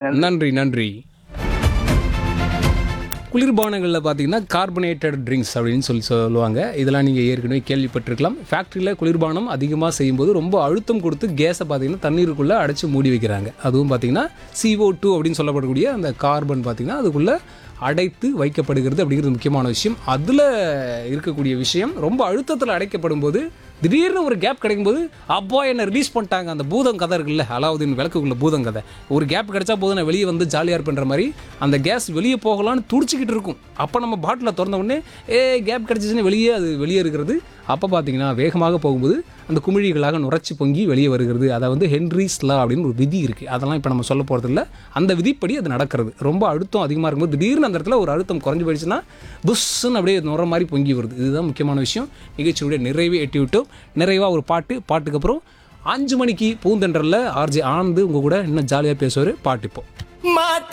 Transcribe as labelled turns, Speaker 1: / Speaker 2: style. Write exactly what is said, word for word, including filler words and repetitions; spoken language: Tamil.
Speaker 1: நன்றி நன்றி. குளிர்பானங்களில் பார்த்தீங்கன்னா கார்பனேட்டட் ட்ரிங்க்ஸ் அப்படின்னு சொல்லி சொல்லுவாங்க. இதெல்லாம் நீங்கள் ஏற்கனவே கேள்விப்பட்டிருக்கலாம். ஃபேக்ட்ரியில் குளிர்பானம் அதிகமாக செய்யும்போது ரொம்ப அழுத்தம் கொடுத்து கேஸை பார்த்தீங்கன்னா தண்ணீருக்குள்ளே அடைச்சி மூடி வைக்கிறாங்க. அதுவும் பார்த்தீங்கன்னா சிஓ டூ அப்படின்னு சொல்லப்படக்கூடிய அந்த கார்பன் பார்த்தீங்கன்னா அதுக்குள்ளே அடைத்து வைக்கப்படுகிறது அப்படிங்கிறது முக்கியமான விஷயம். அதில் இருக்கக்கூடிய விஷயம் ரொம்ப அழுத்தத்தில் அடைக்கப்படும் போது திடீர்னு ஒரு கேப் கிடைக்கும்போது அப்பா என்னை ரிலீஸ் பண்ணிட்டாங்க. அந்த பூதம் கதை இருக்குல்ல, அலாவுதீன் விளக்குக்குள்ள பூதம் கதை, ஒரு கேப் கிடைச்சா போதும் நான் வெளியே வந்து ஜாலியாக இருப்பேன்ற மாதிரி அந்த கேஸ் வெளியே போகலான்னு துடிச்சிக்கிட்டு இருக்கும். அப்போ நம்ம பாட்டில் திறந்த உடனே ஏ கேப் கிடச்சிச்சின்னு வெளியே அது வெளியே இருக்கிறது. அப்போ பார்த்தீங்கன்னா வேகமாக போகும்போது அந்த குமிழிகளாக நுரைச்சி பொங்கி வெளியே வருகிறது. அதை வந்து ஹென்ரிஸ் லா அப்படின்னு ஒரு விதி இருக்குது. அதெல்லாம் இப்போ நம்ம சொல்ல போகிறதில்ல. அந்த விதிப்படி அது நடக்கிறது. ரொம்ப அழுத்தம் அதிகமாக இருக்கும்போது திடீர்னு அந்த இடத்துல ஒரு அழுத்தம் குறைஞ்சி போயிடுச்சுன்னா புஷ்ஷுன்னு அப்படியே நுர மாதிரி பொங்கி வருது. இதுதான் முக்கியமான விஷயம். நிகழ்ச்சியுடைய நிறைவே எட்டி விட்டோம். நிறைவாக ஒரு பாட்டு, பாட்டுக்கு அப்புறம் அஞ்சு மணிக்கு பூந்தென்றலில் ஆர்ஜே ஆனந்து உங்கள் கூட இன்னும் ஜாலியாக பேசுவார். பாட்டு இப்போ